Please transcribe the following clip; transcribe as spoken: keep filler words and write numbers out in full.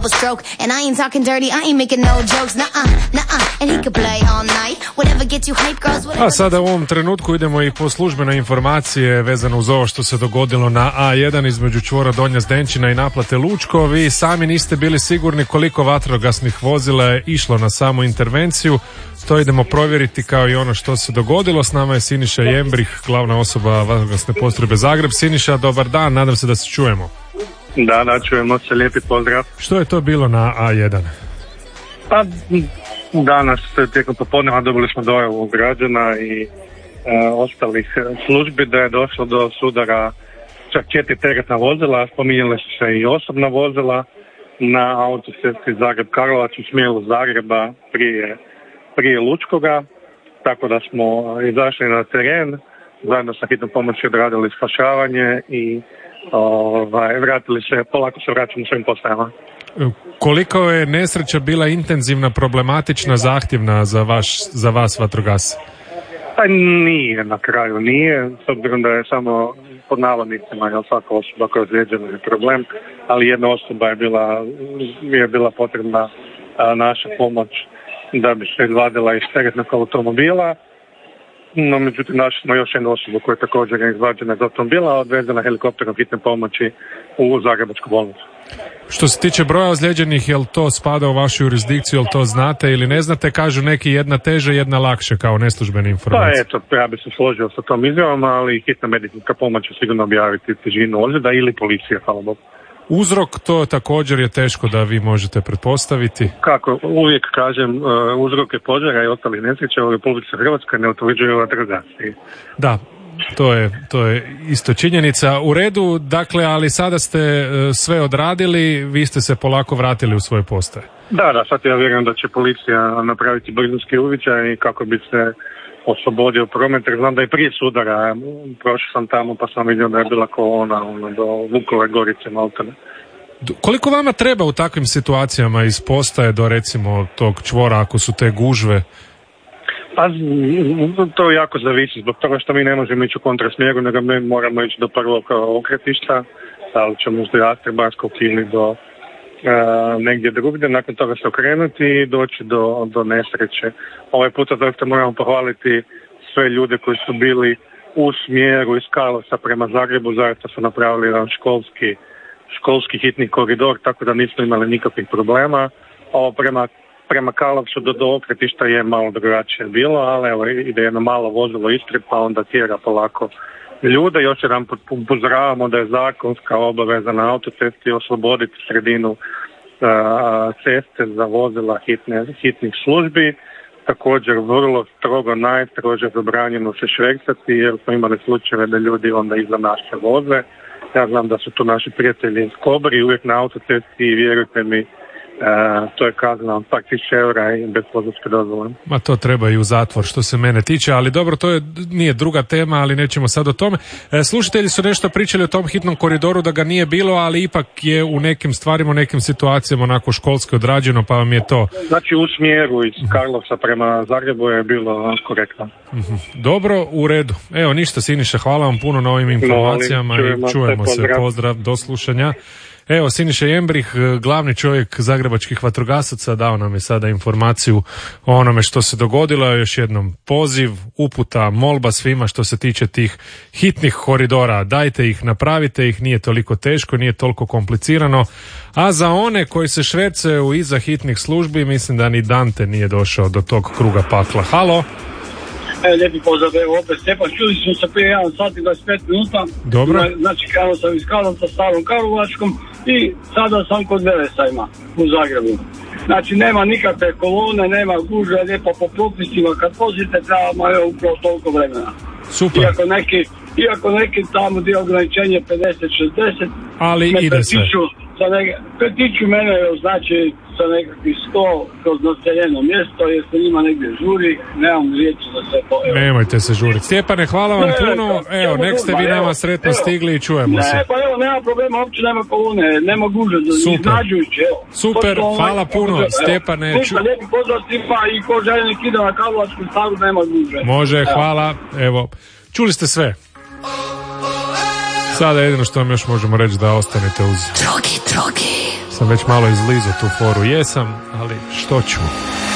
double stroke. And I ain't talking dirty, I ain't making no jokes. Nuh-uh, nuh-uh, and he could play all night. Whatever gets you hype, girls, whatever. A sada u ovom trenutku idemo i po službene informacije vezano uz ovo što se dogodilo na A jedan između čvora Donja Zdenčina i naplate Lučko. Vi sami niste bili sigurni koliko vatrogasnih vozila je išlo na samu intervenciju. To idemo provjeriti kao i ono što se dogodilo. S nama je Siniša Jembrih, glavna osoba vatrogasne postrojbe Zagreb. Siniša, dobar dan, nadam se da se čujemo. Da, da, čujemo se, lijepi pozdrav. Što je to bilo na A jedan? Pa, danas tijekom popodneva dobili smo dojavu građana i e, ostalih službi da je došlo do sudara čak četiri teretna vozila, spominjale su se i osobna vozila na autocesti Zagreb-Karlovac u smjeru Zagreba prije, prije Lučkoga, tako da smo izašli na teren, zajedno sa hitnom pomoći odradili spašavanje i ovaj, vratili se, polako se vraćamo svojim postajama. Koliko je nesreća bila intenzivna, problematična, zahtjevna za, vaš, za vas vatrogasce? Pa nije, na kraju nije, s obzirom da je samo pod navodnicima, jer svaka osoba koja je ozlijeđena je problem, ali jedna osoba je bila, je bila potrebna a, naša pomoć da bi se izvadila iz teretnog automobila. No, međutim, našli smo još jednu osobu koja je također izvađena iz automobila, odvezena helikopterom hitne pomoći u Zagrebačku bolnicu. Što se tiče broja ozlijeđenih, jel to spada u vašu jurisdikciju, jel to znate ili ne znate? Kažu neki jedna teže, jedna lakše kao neslužbene informacije. Pa eto, ja bi se složio sa tom izjavom, ali hitna medicinska pomoć će sigurno objaviti težinu ozljeda ili policija, hvala Bogu. Uzrok, to također je teško da vi možete pretpostaviti. Kako uvijek kažem, uzroke požara i ostalih nesreća u Republici Hrvatskoj ne utvrđuju vatrogasci. Da, to je, to je isto činjenica. U redu, dakle, ali sada ste sve odradili, vi ste se polako vratili u svoje postaje. Da, da, sad ja vjerujem da će policija napraviti brzinski uviđaj kako bi se oslobodio promet, jer znam da je prije sudara, prošao sam tamo pa sam vidio da je bila kolona ono, do Vukove Gorice Maltene. Koliko vama treba u takvim situacijama iz postaje do recimo tog čvora ako su te gužve? Pa to jako zavisi zbog toga što mi ne možemo ići u kontrasmjeru, nego mi moramo ići do prvog okretišta, ali ćemo iz Jastrebarskog ili do uh, negdje drugdje, nakon toga se okrenuti i doći do, do nesreće. Ovaj puta doista moramo pohvaliti sve ljude koji su bili u smjeru iz Karlovca prema Zagrebu, zaista su napravili jedan školski, školski hitni koridor, tako da nismo imali nikakvih problema. Ovo prema Prema Karlovcu do, do okretišta je malo drugačije bilo, ali evo ide jedno malo vozilo ispred pa onda tjera polako ljude. Još jedan upozoravamo da je zakonska obaveza na autocesti osloboditi sredinu a, ceste za vozila hitne, hitnih službi. Također vrlo strogo, najstrože zabranjeno se švercati jer smo imali slučajeve da ljudi onda iza nas se voze. Ja znam da su tu naši prijatelji iz Kobri uvijek na autocesti i vjerujte mi, Uh, to je kazna od pak tisuća eura i bez vozačke dozvole. Ma to treba i u zatvor što se mene tiče, ali dobro, to je, nije druga tema, ali nećemo sad o tome. E, slušatelji su nešto pričali o tom hitnom koridoru da ga nije bilo, ali ipak je u nekim stvarima, u nekim situacijama onako školski odrađeno, pa vam je to... Znači u smjeru iz Karlovca prema Zagrebu je bilo korektno. Dobro, u redu. Evo ništa, Siniša, hvala vam puno na ovim informacijama. No, čujemo, i čujemo se, pozdrav. pozdrav, do slušanja. Evo, Siniša Jembrih, glavni čovjek zagrebačkih vatrogasaca, dao nam je sada informaciju o onome što se dogodilo. Još jednom poziv, uputa, molba svima što se tiče tih hitnih koridora. Dajte ih, napravite ih, nije toliko teško, nije toliko komplicirano. A za one koji se švercaju iza hitnih službi, mislim da ni Dante nije došao do tog kruga pakla. Halo? E, lijepi pozdrav, evo opet Stepan, čuli smo se prije jedan sat i dvadeset pet minuta. Dobro. Znači, krenuo sam iz Karlovca, starom Karlovačkom i sada sam kod Velesajma u Zagrebu. Znači, nema nikakve kolone, nema gužve, lijepo po propisima, kad vozite trebamo je upravo toliko vremena. Super. Iako neki, iako neki tamo gdje ograničenje pedeset šezdeset, ali ide sve. Sa neke, pretiču mene, znači, sa nekakvih sto kroz naseljeno mjesto, jer se njima negdje žuri, nemam riječi za sve to. Evo. Nemojte se žuriti. Stjepane, hvala vam ne, puno, evo, evo nek ste vi nama evo, sretno evo, stigli i čujemo ne, se. Ne, pa evo, nema problema, uopće nema kolone, nema guže, iznađujući, evo. Super, Pošto, hvala ovaj, puno, evo, Stjepane. Evo, ču... lijepi pozdrav svima i ko željenik ide na Karlovačku staru, nema guže. Može, evo. hvala, evo, čuli ste sve. Sada jedino što vam još možemo reći da ostanete uz Drogi, drogi. sam već malo izlizo tu foru. Jesam, ali što ću?